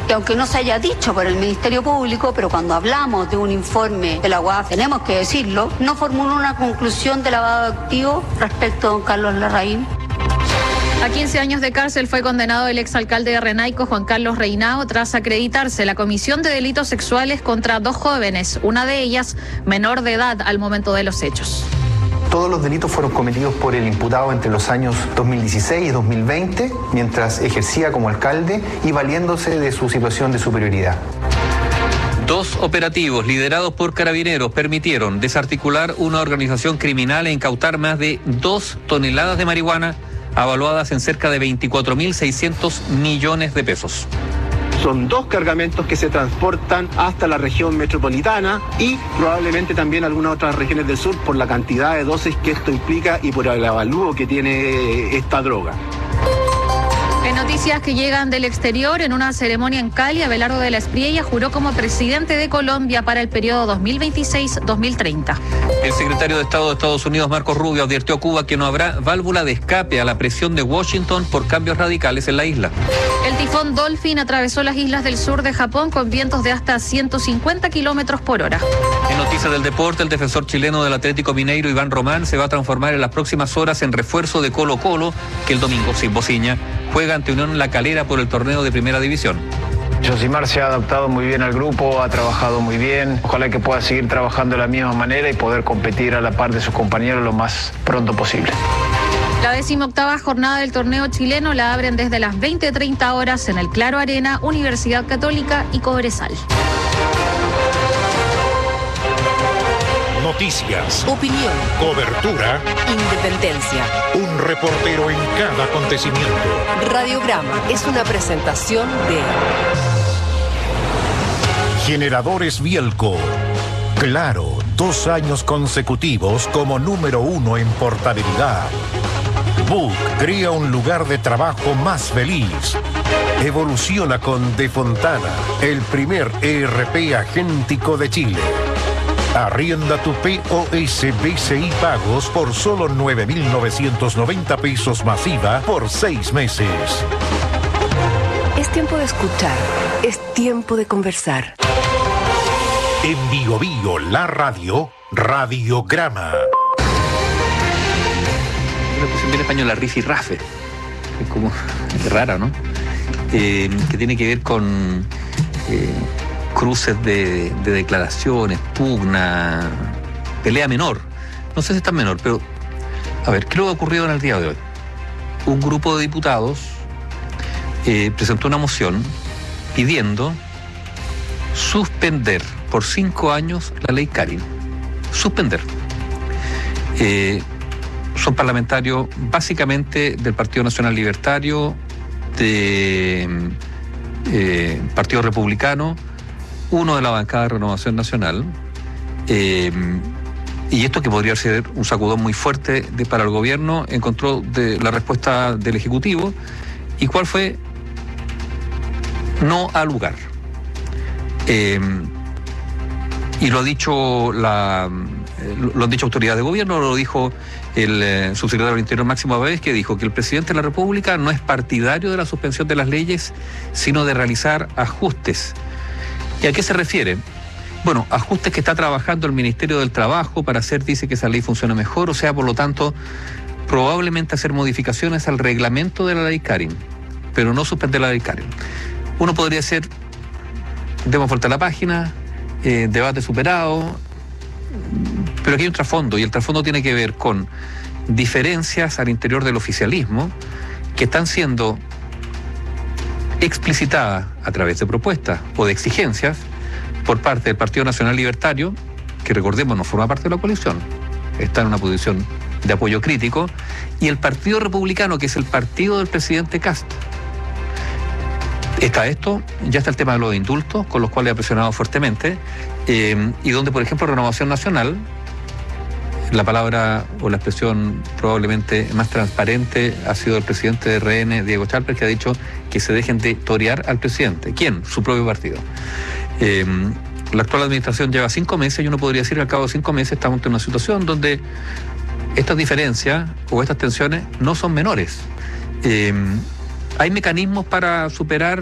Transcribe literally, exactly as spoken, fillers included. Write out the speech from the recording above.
que aunque no se haya dicho por el Ministerio Público, pero cuando hablamos de un informe de la U A F, tenemos que decirlo, no formuló una conclusión de lavado de activos respecto a don Carlos Larraín. A quince años de cárcel fue condenado el exalcalde de Renaico, Juan Carlos Reinao, tras acreditarse la comisión de delitos sexuales contra dos jóvenes, una de ellas menor de edad al momento de los hechos. Todos los delitos fueron cometidos por el imputado entre los años dos mil dieciséis y dos mil veinte, mientras ejercía como alcalde y valiéndose de su situación de superioridad. Dos operativos liderados por carabineros permitieron desarticular una organización criminal e incautar más de dos toneladas de marihuana, avaluadas en cerca de veinticuatro mil seiscientos millones de pesos. Son dos cargamentos que se transportan hasta la región metropolitana y probablemente también algunas otras regiones del sur por la cantidad de dosis que esto implica y por el avalúo que tiene esta droga. En noticias que llegan del exterior, en una ceremonia en Cali, Abelardo de la Espriella juró como presidente de Colombia para el periodo dos mil veintiséis a dos mil treinta. El secretario de Estado de Estados Unidos, Marco Rubio, advirtió a Cuba que no habrá válvula de escape a la presión de Washington por cambios radicales en la isla. El tifón Dolphin atravesó las islas del sur de Japón con vientos de hasta ciento cincuenta kilómetros por hora. En noticias del deporte, el defensor chileno del Atlético Mineiro, Iván Román, se va a transformar en las próximas horas en refuerzo de Colo-Colo, que el domingo, sin bociña, juega ante Unión La Calera por el torneo de Primera División. Josimar se ha adaptado muy bien al grupo, ha trabajado muy bien. Ojalá que pueda seguir trabajando de la misma manera y poder competir a la par de sus compañeros lo más pronto posible. La decimoctava jornada del torneo chileno la abren desde las veinte treinta horas en el Claro Arena, Universidad Católica y Cobresal. Noticias, opinión, cobertura, independencia. Un reportero en cada acontecimiento. Radiograma es una presentación de Generadores Bielco. Claro, dos años consecutivos como número uno en portabilidad. Book crea un lugar de trabajo más feliz. Evoluciona con De Fontana, el primer E R P agéntico de Chile. Arrienda tu P O S B C I Pagos por solo nueve mil novecientos noventa pesos masiva por seis meses. Es tiempo de escuchar, es tiempo de conversar. En Bio Bio, la radio, Radiograma. Una expresión bien española, rifirrafe, es como es rara, ¿no? Eh, que tiene que ver con eh, cruces de, de declaraciones, pugna, pelea menor. No sé si es tan menor, pero a ver, ¿qué es lo que ha ocurrido en el día de hoy? Un grupo de diputados eh, presentó una moción pidiendo suspender por cinco años la ley Karin. Suspender. Eh, son parlamentarios básicamente del Partido Nacional Libertario, de eh, Partido Republicano, uno de la bancada de Renovación Nacional, eh, y esto que podría ser un sacudón muy fuerte de, para el gobierno, encontró de, la respuesta del Ejecutivo. ¿Y cuál fue? No al lugar. Eh, y lo ha dicho la, lo han dicho autoridades de gobierno, lo dijo el eh, subsecretario del Interior Máximo Báez, que dijo que el presidente de la República no es partidario de la suspensión de las leyes, sino de realizar ajustes. ¿Y a qué se refiere? Bueno, ajustes que está trabajando el Ministerio del Trabajo para hacer, dice, que esa ley funcione mejor, o sea, por lo tanto, probablemente hacer modificaciones al reglamento de la ley Karin, pero no suspender la ley Karin. Uno podría ser, demos vuelta a la página, eh, debate superado, pero aquí hay un trasfondo, y el trasfondo tiene que ver con diferencias al interior del oficialismo que están siendo explicitadas a través de propuestas o de exigencias por parte del Partido Nacional Libertario, que recordemos no forma parte de la coalición, está en una posición de apoyo crítico, y el Partido Republicano, que es el partido del presidente Kast. Está esto, ya está el tema de los indultos, con los cuales ha presionado fuertemente, eh, y donde, por ejemplo, Renovación Nacional, la palabra o la expresión probablemente más transparente ha sido el presidente de R N, Diego Chalper, que ha dicho que se dejen de torear al presidente. ¿Quién? Su propio partido. Eh, la actual administración lleva cinco meses y uno podría decir que al cabo de cinco meses estamos en una situación donde estas diferencias o estas tensiones no son menores. Eh, hay mecanismos para superar